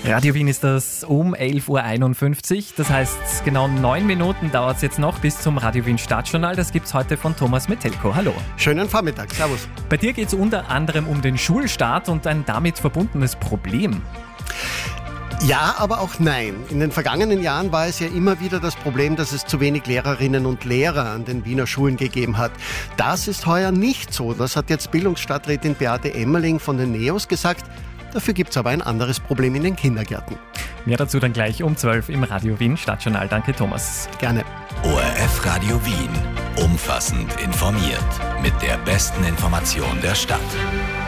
Radio Wien ist das um 11.51 Uhr. Das heißt, genau 9 Minuten dauert es jetzt noch bis zum Radio Wien Stadtjournal. Das gibt's heute von Thomas Metelko. Hallo. Schönen Vormittag, servus. Bei dir geht es unter anderem um den Schulstart und ein damit verbundenes Problem. Ja, aber auch nein. In den vergangenen Jahren war es ja immer wieder das Problem, dass es zu wenig Lehrerinnen und Lehrer an den Wiener Schulen gegeben hat. Das ist heuer nicht so. Das hat jetzt Bildungsstadträtin Beate Emmerling von den NEOS gesagt. Dafür gibt es aber ein anderes Problem in den Kindergärten. Mehr dazu dann gleich um 12 im Radio Wien Stadtjournal. Danke, Thomas. Gerne. ORF Radio Wien. Umfassend informiert. Mit der besten Information der Stadt.